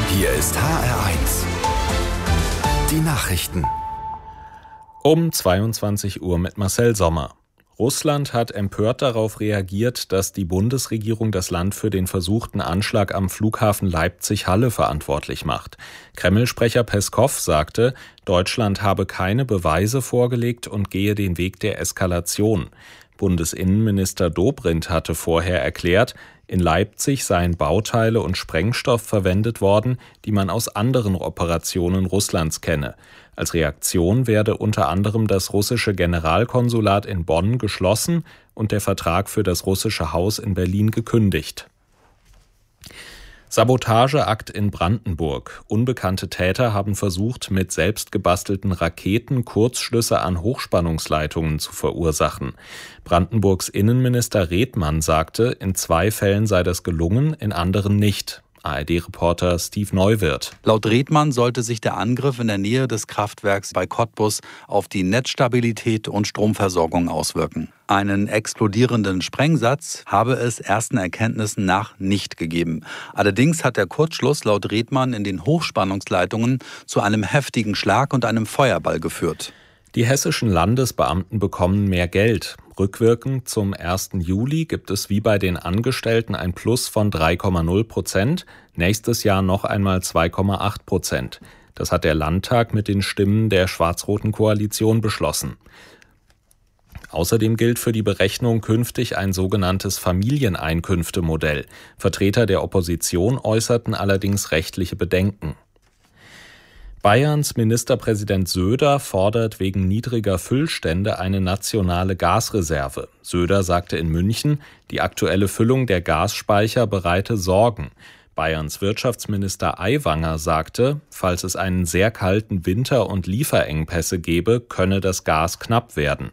Hier ist HR1. Die Nachrichten. Um 22 Uhr mit Marcel Sommer. Russland hat empört darauf reagiert, dass die Bundesregierung das Land für den versuchten Anschlag am Flughafen Leipzig-Halle verantwortlich macht. Kreml-Sprecher Peskow sagte, Deutschland habe keine Beweise vorgelegt und gehe den Weg der Eskalation. Bundesinnenminister Dobrindt hatte vorher erklärt, in Leipzig seien Bauteile und Sprengstoff verwendet worden, die man aus anderen Operationen Russlands kenne. Als Reaktion werde unter anderem das russische Generalkonsulat in Bonn geschlossen und der Vertrag für das russische Haus in Berlin gekündigt. Sabotageakt in Brandenburg. Unbekannte Täter haben versucht, mit selbstgebastelten Raketen Kurzschlüsse an Hochspannungsleitungen zu verursachen. Brandenburgs Innenminister Redmann sagte, in 2 Fällen sei das gelungen, in anderen nicht. ARD-Reporter Steve Neuwirth. Laut Redmann sollte sich der Angriff in der Nähe des Kraftwerks bei Cottbus auf die Netzstabilität und Stromversorgung auswirken. Einen explodierenden Sprengsatz habe es ersten Erkenntnissen nach nicht gegeben. Allerdings hat der Kurzschluss laut Redmann in den Hochspannungsleitungen zu einem heftigen Schlag und einem Feuerball geführt. Die hessischen Landesbeamten bekommen mehr Geld. Rückwirkend zum 1. Juli gibt es wie bei den Angestellten ein Plus von 3,0%, nächstes Jahr noch einmal 2,8%. Das hat der Landtag mit den Stimmen der schwarz-roten Koalition beschlossen. Außerdem gilt für die Berechnung künftig ein sogenanntes Familieneinkünftemodell. Vertreter der Opposition äußerten allerdings rechtliche Bedenken. Bayerns Ministerpräsident Söder fordert wegen niedriger Füllstände eine nationale Gasreserve. Söder sagte in München, die aktuelle Füllung der Gasspeicher bereite Sorgen. Bayerns Wirtschaftsminister Aiwanger sagte, falls es einen sehr kalten Winter und Lieferengpässe gebe, könne das Gas knapp werden.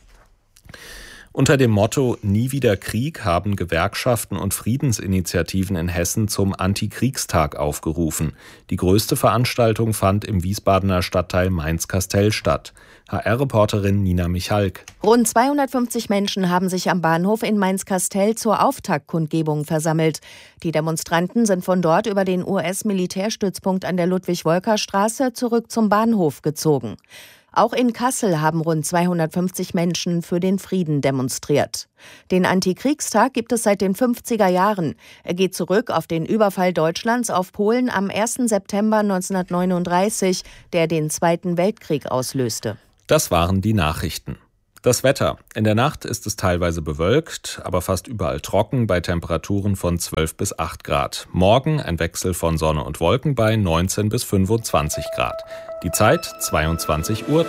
Unter dem Motto Nie wieder Krieg haben Gewerkschaften und Friedensinitiativen in Hessen zum Antikriegstag aufgerufen. Die größte Veranstaltung fand im Wiesbadener Stadtteil Mainz-Kastel statt. HR-Reporterin Nina Michalk. Rund 250 Menschen haben sich am Bahnhof in Mainz-Kastel zur Auftaktkundgebung versammelt. Die Demonstranten sind von dort über den US-Militärstützpunkt an der Ludwig-Wolker-Straße zurück zum Bahnhof gezogen. Auch in Kassel haben rund 250 Menschen für den Frieden demonstriert. Den Antikriegstag gibt es seit den 50er Jahren. Er geht zurück auf den Überfall Deutschlands auf Polen am 1. September 1939, der den Zweiten Weltkrieg auslöste. Das waren die Nachrichten. Das Wetter. In der Nacht ist es teilweise bewölkt, aber fast überall trocken bei Temperaturen von 12 bis 8 Grad. Morgen ein Wechsel von Sonne und Wolken bei 19 bis 25 Grad. Die Zeit 22:03 Uhr.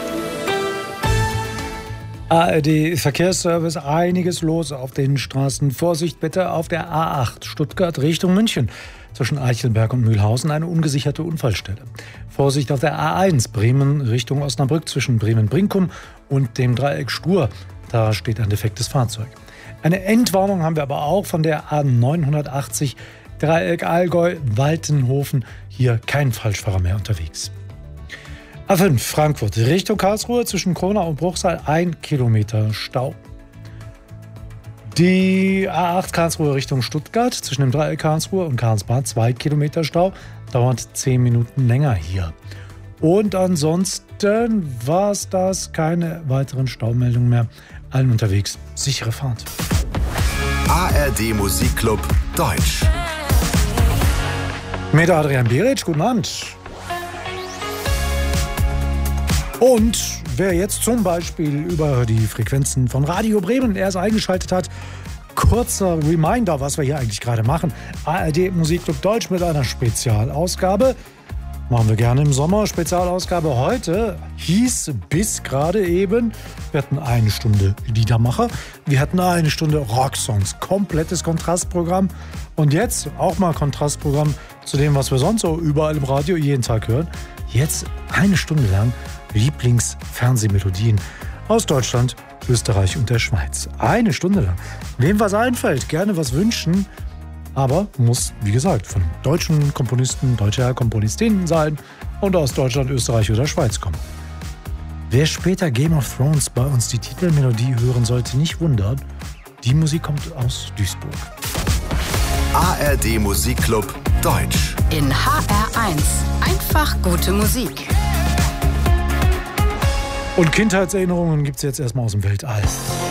ARD Verkehrsservice, einiges los auf den Straßen. Vorsicht bitte auf der A8 Stuttgart Richtung München. Zwischen Eichelberg und Mühlhausen eine ungesicherte Unfallstelle. Vorsicht auf der A1 Bremen Richtung Osnabrück zwischen Bremen-Brinkum und dem Dreieck Stur. Da steht ein defektes Fahrzeug. Eine Endwarnung haben wir aber auch von der A980 Dreieck Allgäu-Waltenhofen. Hier kein Falschfahrer mehr unterwegs. A5 Frankfurt Richtung Karlsruhe zwischen Kronau und Bruchsal 1 Kilometer Stau. Die A8 Karlsruhe Richtung Stuttgart zwischen dem Dreieck Karlsruhe und Karlsbad 2 Kilometer Stau. Dauert 10 Minuten länger hier. Und ansonsten war es das. Keine weiteren Staumeldungen mehr. Allen unterwegs. Sichere Fahrt. ARD Musikclub Deutsch. Mit Adrian Beric, guten Abend. Und wer jetzt zum Beispiel über die Frequenzen von Radio Bremen erst eingeschaltet hat, kurzer Reminder, was wir hier eigentlich gerade machen. ARD Musikclub Deutsch mit einer Spezialausgabe. Machen wir gerne im Sommer. Spezialausgabe heute hieß bis gerade eben, wir hatten eine Stunde Liedermacher, wir hatten eine Stunde Rocksongs, komplettes Kontrastprogramm. Und jetzt auch mal Kontrastprogramm zu dem, was wir sonst so überall im Radio jeden Tag hören. Jetzt eine Stunde lang Lieblingsfernsehmelodien aus Deutschland, Österreich und der Schweiz. Eine Stunde lang. Wem was einfällt, gerne was wünschen. Aber muss, wie gesagt, von deutschen Komponisten, deutscher Komponistinnen sein und aus Deutschland, Österreich oder Schweiz kommen. Wer später Game of Thrones bei uns die Titelmelodie hören sollte, nicht wundern. Die Musik kommt aus Duisburg. ARD Musikclub Deutsch. In HR1. Einfach gute Musik. Und Kindheitserinnerungen gibt es jetzt erstmal aus dem Weltall.